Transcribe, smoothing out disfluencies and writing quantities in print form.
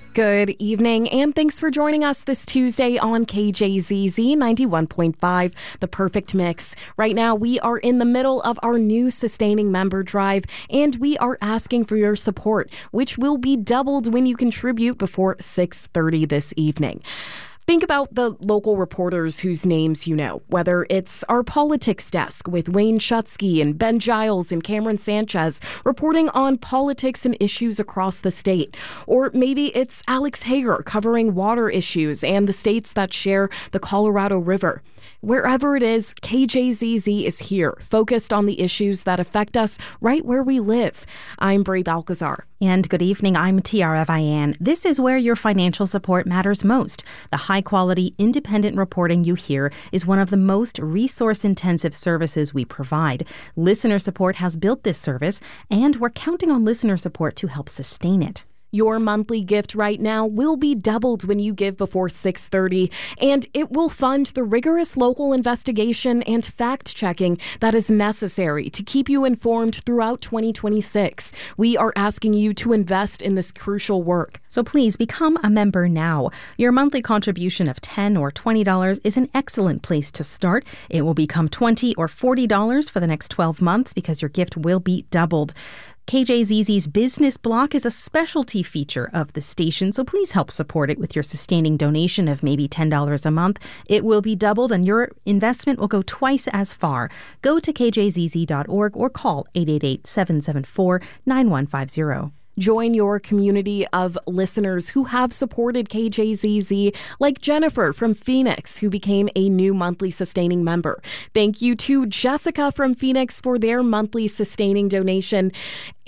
Good evening, and thanks for joining us this Tuesday on KJZZ 91.5, The Perfect Mix. Right now, we are in the middle of our new Sustaining Member Drive, and we are asking for your support, which will be doubled when you contribute before 6:30 this evening. Think about the local reporters whose names you know, whether it's our politics desk with Wayne Schutsky and Ben Giles and Cameron Sanchez reporting on politics and issues across the state. Or maybe it's Alex Hager covering water issues and the states that share the Colorado River. Wherever it is, KJZZ is here, focused on the issues that affect us right where we live. I'm Bray Balcazar. And good evening, I'm Tiara Vian. This is where your financial support matters most. The high-quality, independent reporting you hear is one of the most resource-intensive services we provide. Listener support has built this service, and we're counting on listener support to help sustain it. Your monthly gift right now will be doubled when you give before 6:30, and it will fund the rigorous local investigation and fact-checking that is necessary to keep you informed throughout 2026. We are asking you to invest in this crucial work. So please become a member now. Your monthly contribution of $10 or $20 is an excellent place to start. It will become $20 or $40 for the next 12 months because your gift will be doubled. KJZZ's Business Block is a specialty feature of the station, so please help support it with your sustaining donation of maybe $10 a month. It will be doubled and your investment will go twice as far. Go to kjzz.org or call 888-774-9150. Join your community of listeners who have supported KJZZ, like Jennifer from Phoenix, who became a new monthly sustaining member. Thank you to Jessica from Phoenix for their monthly sustaining donation.